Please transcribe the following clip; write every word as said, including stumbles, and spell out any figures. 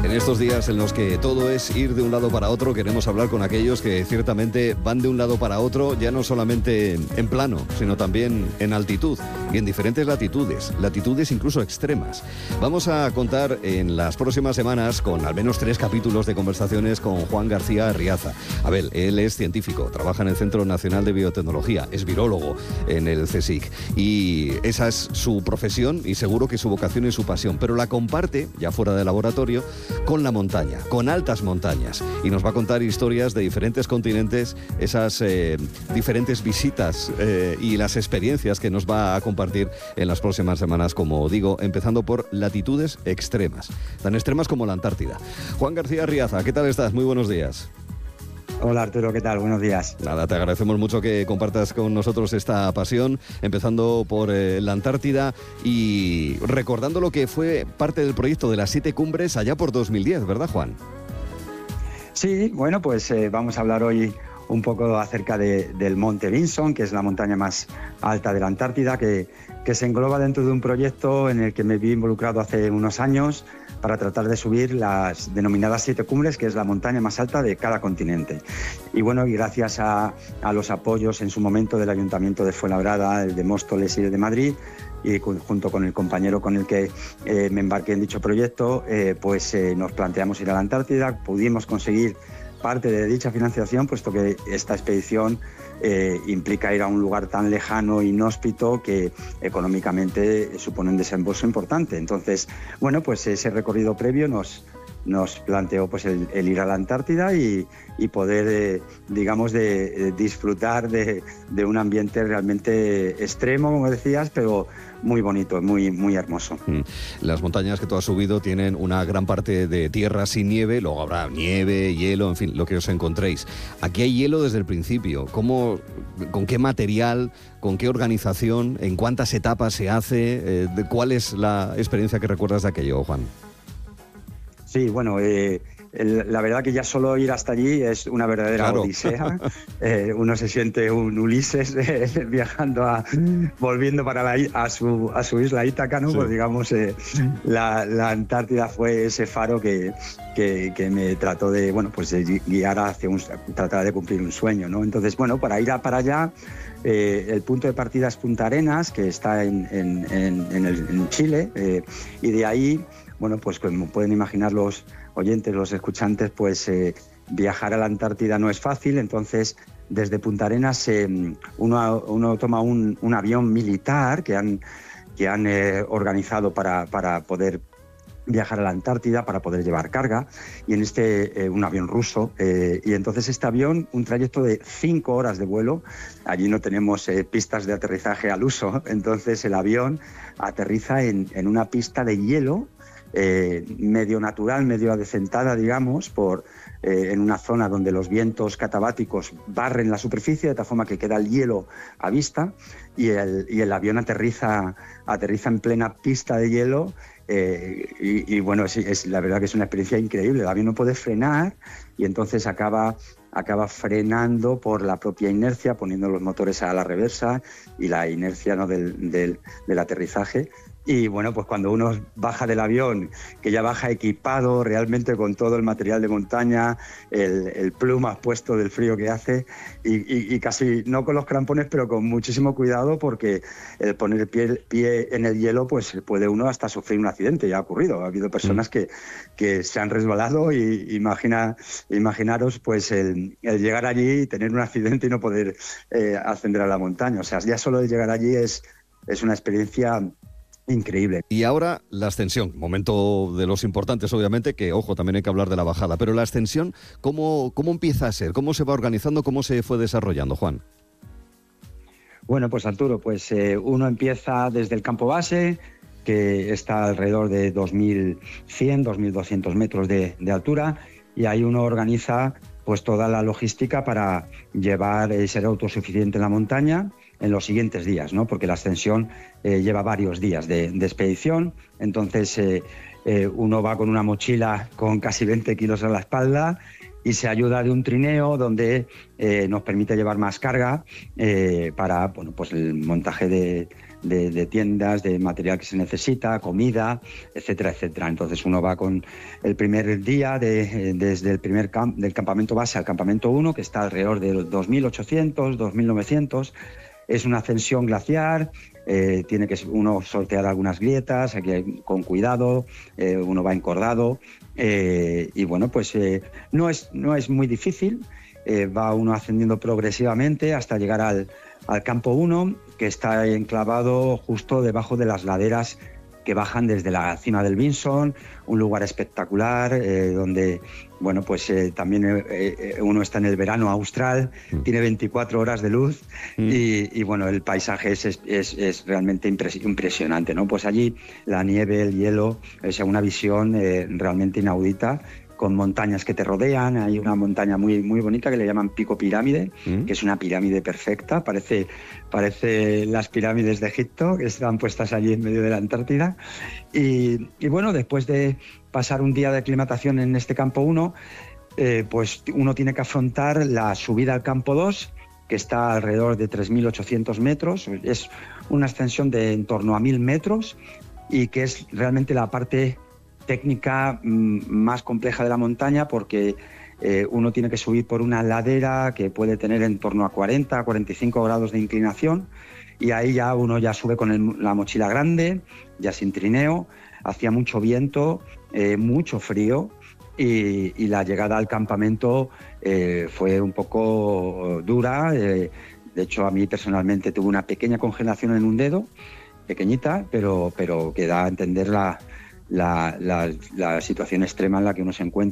En estos días en los que todo es ir de un lado para otro, queremos hablar con aquellos que ciertamente van de un lado para otro, ya no solamente en plano, sino también en altitud y en diferentes latitudes, latitudes incluso extremas. Vamos a contar en las próximas semanas con al menos tres capítulos de conversaciones con Juan García Arriaza. A ver, él es científico, trabaja en el Centro Nacional de Biotecnología, es virólogo en el CSIC y esa es su profesión y seguro que su vocación y su pasión, pero la comparte, ya fuera del laboratorio, con la montaña, con altas montañas, y nos va a contar historias de diferentes continentes, esas eh, diferentes visitas eh, y las experiencias que nos va a compartir en las próximas semanas, como digo, empezando por latitudes extremas, tan extremas como la Antártida. Juan García Arriaza, ¿qué tal estás? Muy buenos días. Hola Arturo, ¿qué tal? Buenos días. Nada, te agradecemos mucho que compartas con nosotros esta pasión, empezando por eh, la Antártida y recordando lo que fue parte del proyecto de las siete cumbres allá por dos mil diez, ¿verdad, Juan? Sí, bueno, pues eh, vamos a hablar hoy un poco acerca de, del Monte Vinson, que es la montaña más alta de la Antártida, que, que se engloba dentro de un proyecto en el que me vi involucrado hace unos años para tratar de subir las denominadas siete cumbres, que es la montaña más alta de cada continente. Y bueno, y gracias a, a los apoyos en su momento del Ayuntamiento de Fuenlabrada, el de Móstoles y el de Madrid, y con, junto con el compañero con el que eh, me embarqué en dicho proyecto, eh, pues eh, nos planteamos ir a la Antártida, pudimos conseguir parte de dicha financiación, puesto que esta expedición eh, implica ir a un lugar tan lejano e inhóspito que económicamente supone un desembolso importante. Entonces, bueno, pues ese recorrido previo nos, nos planteó pues el, el ir a la Antártida y, y poder, eh, digamos, de, de disfrutar de, de un ambiente realmente extremo, como decías, pero muy bonito, muy, muy hermoso. Las montañas que tú has subido tienen una gran parte de tierra sin nieve, luego habrá nieve, hielo, en fin, lo que os encontréis. Aquí hay hielo desde el principio. ¿Cómo, con qué material, con qué organización, en cuántas etapas se hace? Eh, de, ¿Cuál es la experiencia que recuerdas de aquello, Juan? Sí, bueno, eh, el, la verdad que ya solo ir hasta allí es una verdadera claro. odisea. Eh, uno se siente un Ulises eh, viajando, a, volviendo para la, a, su, a su isla Ítaca, ¿no? Sí. Pues digamos, eh, la, la Antártida fue ese faro que, que, que me trató de, bueno, pues de guiar hacia un, tratar de cumplir un sueño, ¿no? Entonces, bueno, para ir a, para allá, eh, el punto de partida es Punta Arenas, que está en, en, en, en, el, en Chile, eh, y de ahí, bueno, pues como pueden imaginar los oyentes, los escuchantes, pues eh, viajar a la Antártida no es fácil. Entonces, desde Punta Arenas eh, uno, uno toma un, un avión militar que han, que han eh, organizado para, para poder viajar a la Antártida, para poder llevar carga, y en este, eh, un avión ruso, eh, y entonces este avión, un trayecto de cinco horas de vuelo, allí no tenemos eh, pistas de aterrizaje al uso, entonces el avión aterriza en, en una pista de hielo, Eh, medio natural, medio adecentada, digamos, por, eh, en una zona donde los vientos catabáticos barren la superficie, de tal forma que queda el hielo a vista, y el, y el avión aterriza, aterriza en plena pista de hielo, eh, y, y bueno, es, es, la verdad que es una experiencia increíble. El avión no puede frenar y entonces acaba, acaba frenando por la propia inercia, poniendo los motores a la reversa y la inercia, ¿no?, del, del, del aterrizaje. Y bueno, pues cuando uno baja del avión, que ya baja equipado realmente con todo el material de montaña, el, el plumas puesto del frío que hace, y, y, y casi no con los crampones, pero con muchísimo cuidado, porque el poner el pie, pie en el hielo, pues puede uno hasta sufrir un accidente. Ya ha ocurrido, ha habido personas que, que se han resbalado, y imagina, imaginaros pues el, el llegar allí y tener un accidente y no poder eh, ascender a la montaña. O sea, ya solo el llegar allí es, es una experiencia increíble. Y ahora la ascensión, momento de los importantes, obviamente, que, ojo, también hay que hablar de la bajada, pero la ascensión, ¿cómo, cómo empieza a ser? ¿Cómo se va organizando? ¿Cómo se fue desarrollando, Juan? Bueno, pues Arturo, pues eh, uno empieza desde el campo base, que está alrededor de dos mil cien, dos mil doscientos metros de, de altura, y ahí uno organiza pues toda la logística para llevar y ser autosuficiente en la montaña en los siguientes días, ¿no? Porque la ascensión eh, lleva varios días de, de expedición. Entonces eh, eh, uno va con una mochila con casi veinte kilos a la espalda y se ayuda de un trineo donde eh, nos permite llevar más carga eh, para, bueno, pues el montaje de, de, de tiendas, de material que se necesita, comida, etcétera, etcétera. Entonces uno va con el primer día de, desde el primer camp, del campamento base al campamento uno, que está alrededor de dos mil ochocientos, dos mil novecientos. Es una ascensión glaciar, eh, tiene que uno sortear algunas grietas, aquí con cuidado, eh, uno va encordado, eh, y bueno, pues eh, no, es, no es muy difícil, eh, va uno ascendiendo progresivamente hasta llegar al, al campo uno, que está enclavado justo debajo de las laderas que bajan desde la cima del Vinson, un lugar espectacular, eh, donde bueno, pues eh, también eh, uno está en el verano austral, mm. tiene veinticuatro horas de luz mm. y, y bueno, el paisaje es, es, es realmente impresionante, ¿no? Pues allí la nieve, el hielo, es una visión eh, realmente inaudita, con montañas que te rodean. Hay una montaña muy, muy bonita que le llaman Pico Pirámide, mm. que es una pirámide perfecta, parece, parece las pirámides de Egipto, que están puestas allí en medio de la Antártida. Y, y bueno, después de pasar un día de aclimatación en este campo uno, eh, pues uno tiene que afrontar la subida al campo dos, que está alrededor de tres mil ochocientos metros. Es una ascensión de en torno a mil metros y que es realmente la parte técnica mmm, más compleja de la montaña, porque eh, uno tiene que subir por una ladera que puede tener en torno a cuarenta a cuarenta y cinco grados de inclinación, y ahí ya uno ya sube con el, la mochila grande, ya sin trineo. Hacía mucho viento, eh, mucho frío, y, y la llegada al campamento eh, fue un poco dura. Eh, de hecho, a mí personalmente tuve una pequeña congelación en un dedo, pequeñita, pero, pero que da a entender la, la, la, la situación extrema en la que uno se encuentra.